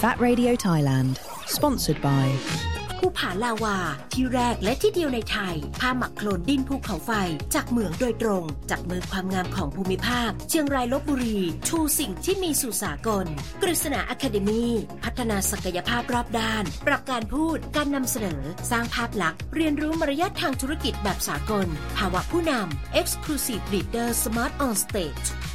That Radio Thailand sponsored by ภูผาลาวาที่แรกและที่เดียวในไทยผ้าหมักโคลนดินภูเขาไฟจากเหมืองโดยตรงจากมือความงามของภูมิภาคเชียงรายลพบุรีชูสิ่งที่มีสู่สากลกฤษณาอะคาเดมีพัฒนาศักยภาพรอบด้านปรับการพูดการนำเสนอสร้างภาพลักษณ์เรียนรู้มารยาททางธุรกิจแบบสากลภาวะผู้นำ Exclusive Leader Smart on Stage